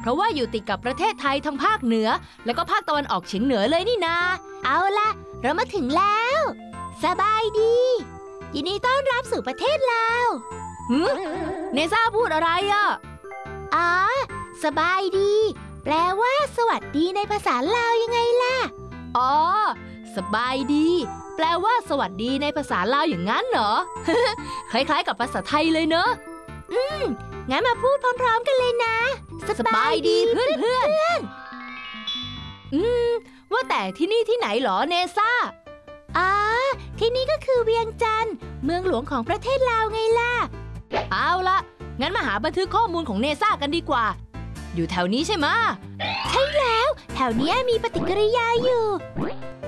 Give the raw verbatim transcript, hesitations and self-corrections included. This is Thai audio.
ราะว่าอยู่ติดกับประเทศไทยทั้งภาคเหนือแล้วก็ภาคตะวันออกเฉียงเหนือเลยนี่นาเอาล่ะเรามาถึงแล้วสบายดียินดีต้อนรับสู่ประเทศลาวหืมเนซ่าพูดอะไรอ่ะอ๋อสบายดีแปลว่าสวัสดีในภาษาลาวยังไงล่ะอ๋อสบายดีแปลว่าสวัสดีในภาษาลาวอย่างนั้นเหรอ คล้ายๆกับภาษาไทยเลยเนอะอืมงั้นมาพูดพร้อมๆกันเลยนะสบายดีเพื่อนๆอืมว่าแต่ที่นี่ที่ไหนเหรอเนซ่าอ๋อที่นี่ก็คือเวียงจันทร์เมืองหลวงของประเทศลาวไงล่ะเอาละงั้นมาหาบันทึกข้อมูลของเนซ่ากันดีกว่าอยู่แถวนี้ใช่ไหมใช่แล้วแถวนี้มีปฏิกิริยาอยู่